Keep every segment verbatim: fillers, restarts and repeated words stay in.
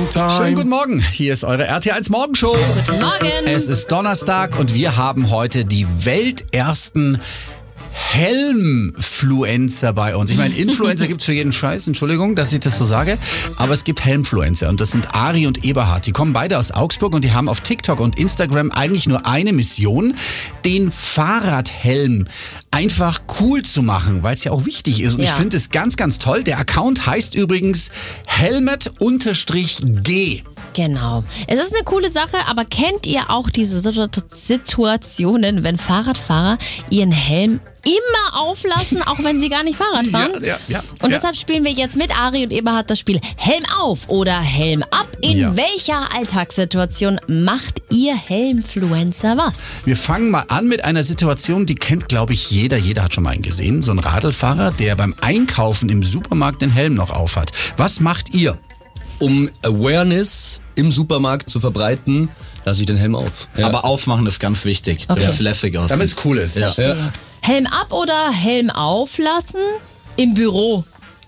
Time. Schönen guten Morgen, hier ist eure R T eins Morgenshow. Guten Morgen. Es ist Donnerstag und wir haben heute die weltersten Helmfluencer bei uns. Ich meine, Influencer gibt's für jeden Scheiß, Entschuldigung, dass ich das so sage, aber es gibt Helmfluencer und das sind Ari und Eberhard. Die kommen beide aus Augsburg und die haben auf TikTok und Instagram eigentlich nur eine Mission, den Fahrradhelm einfach cool zu machen, weil es ja auch wichtig ist und Ja. ich finde es ganz, ganz toll. Der Account heißt übrigens Helmet-G. Genau. Es ist eine coole Sache, aber kennt ihr auch diese Situ- Situationen, wenn Fahrradfahrer ihren Helm immer auflassen, auch wenn sie gar nicht Fahrrad fahren? Ja, ja, ja, Und ja. deshalb spielen wir jetzt mit Ari und Eberhard das Spiel Helm auf oder Helm ab. In Ja. welcher Alltagssituation macht ihr Helmfluencer was? Wir fangen mal an mit einer Situation, die kennt, glaube ich, jeder. Jeder hat schon mal einen gesehen. So ein Radlfahrer, der beim Einkaufen im Supermarkt den Helm noch aufhat. Was macht ihr? Um Awareness im Supermarkt zu verbreiten, lasse ich den Helm auf. Ja. Aber aufmachen ist ganz wichtig, Okay. damit es lässig aussieht. Damit es cool ist. Ja. Verstehe. Helm ab oder Helm auflassen im Büro?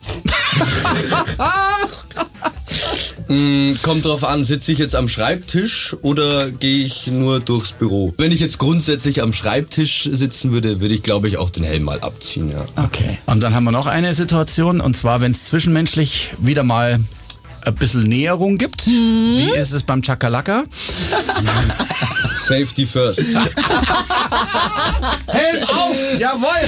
Mm, kommt drauf an, sitze ich jetzt am Schreibtisch oder gehe ich nur durchs Büro? Wenn ich jetzt grundsätzlich am Schreibtisch sitzen würde, würde ich, glaube ich, auch den Helm mal abziehen. Ja. Okay. Und dann haben wir noch eine Situation, und zwar, wenn es zwischenmenschlich wieder mal ein bisschen Näherung gibt. Wie ist es beim Chakalaka? Safety first. Helm auf! Jawohl!